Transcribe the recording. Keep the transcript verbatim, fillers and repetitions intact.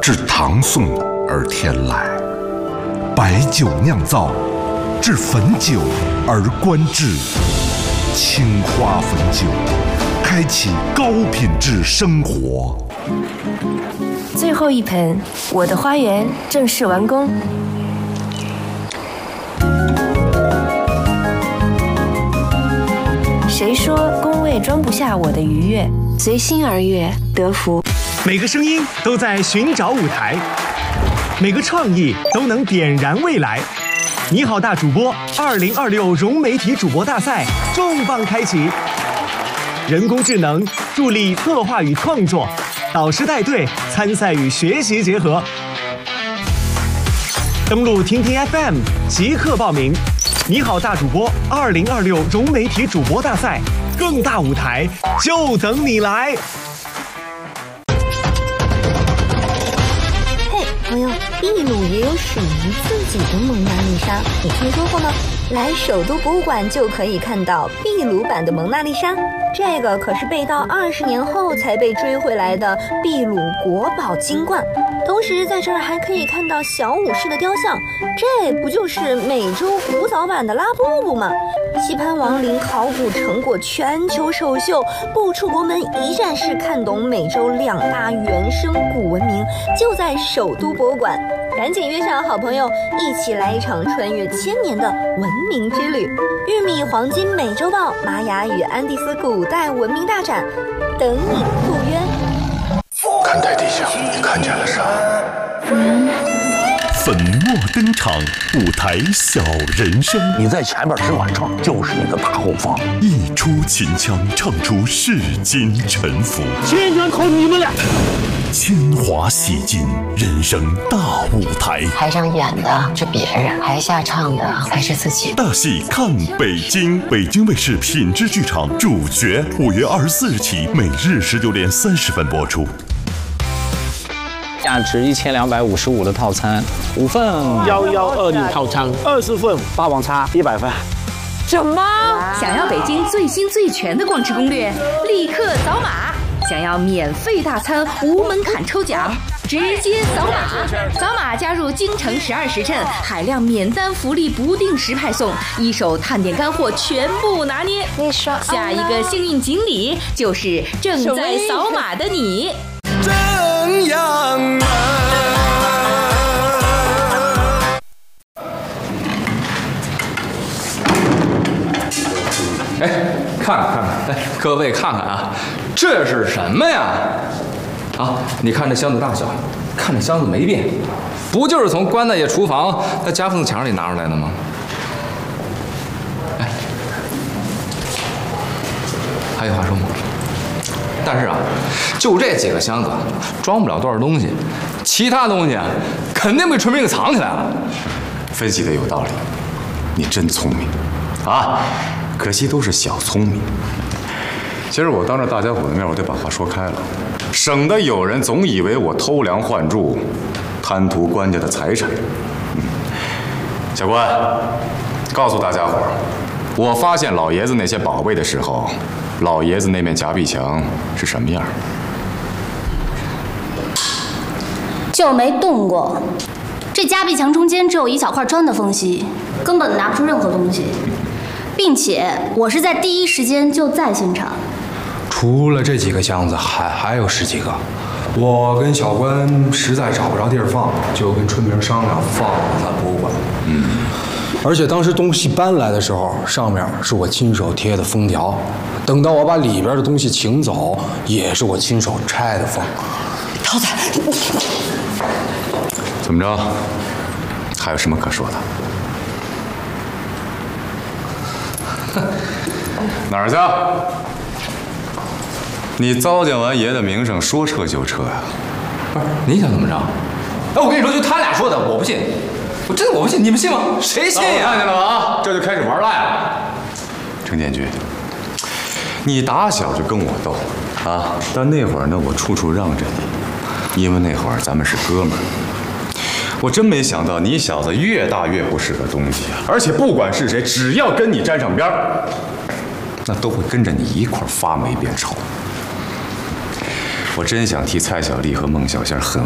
至唐宋而天来，白酒酿造，至汾酒而观致。青花汾酒，开启高品质生活。 最后一盆，我的花园正式完工。谁说工位装不下我的愉悦？随心而悦，得福。 每个声音都在寻找舞台，每个创意都能点燃未来。你好，大主播二零二六融媒体主播大赛重磅开启，人工智能助力策划与创作，导师带队参赛与学习结合。登录听听 F M 即刻报名。你好，大主播二零二六融媒体主播大赛，更大舞台就等你来。 朋友，秘鲁也有属于自己的蒙娜丽莎，你听说过吗？来首都博物馆就可以看到秘鲁版的蒙娜丽莎，这个可是被盗二十年后才被追回来的秘鲁国宝金冠。同时在这儿还可以看到小武士的雕像，这不就是美洲古早版的拉布布吗？棋盘王陵考古成果全球首秀，不出国门一站式看懂美洲两大原生古文明，就在首都博物馆。赶紧约上好朋友，一起来一场穿越千年的文明之旅。玉米黄金美洲豹玛雅与安第斯古代文明大展，等你赴约。 看台地下，你看见了啥？ 粉墨登场，舞台小人生。 你在前面只管唱，就是你的大后方。 一出秦腔，唱出世间沉浮。 千元扣你们俩。 铅华洗尽，人生大舞台。 台上演的是别人，台下唱的才是自己。 大戏看北京，北京卫视品质剧场主角，五月二十四日起，每日十九点三十分播出。 价值一千两百五十五的套餐，五份幺幺二六套餐，二十份霸王餐一百份。 什么？想要北京最新最全的逛吃攻略，立刻扫码！想要免费大餐无门槛抽奖，直接扫码！扫码加入京城十二时辰，海量免单福利不定时派送，一手探店干货全部拿捏。 你说， 下一个幸运锦鲤就是正在扫码的你。 正阳啊！ 哎，看看看看，哎，各位看看啊，这是什么呀？啊，你看这箱子大小，看这箱子没变，不就是从关大爷厨房在夹缝墙里拿出来的吗？哎，还有话说吗？但是啊，就这几个箱子装不了多少东西，其他东西啊肯定被春明给藏起来了。 分析的有道理，你真聪明啊！可惜都是小聪明。今儿我当着大家伙的面，我得把话说开了，省得有人总以为我偷梁换柱，贪图官家的财产。嗯，小关，告诉大家伙，我发现老爷子那些宝贝的时候，老爷子那面夹壁墙是什么样？ 就没动过。这夹壁墙中间只有一小块砖的缝隙，根本拿不出任何东西。并且我是在第一时间就在现场。 除了这几个箱子，还还有十几个。我跟小关实在找不着地儿放，就跟春明商量放在博物馆。嗯。而且当时东西搬来的时候，上面是我亲手贴的封条。等到我把里边的东西请走，也是我亲手拆的封。 涛子， 怎么着？还有什么可说的？哪儿去？你糟践完爷的名声，说撤就撤呀？ 不是，你想怎么着？哎，我跟你说，就他俩说的，我不信。我真的我不信，你们信吗？谁信呀？ 看见了吧？这就开始玩赖了。程建军，你打小就跟我斗啊，但那会儿呢，我处处让着你，因为那会儿咱们是哥们儿。我真没想到，你小子越大越不是个东西啊！而且不管是谁，只要跟你沾上边儿，那都会跟着你一块儿发霉变丑。我真想替蔡小丽和孟小仙狠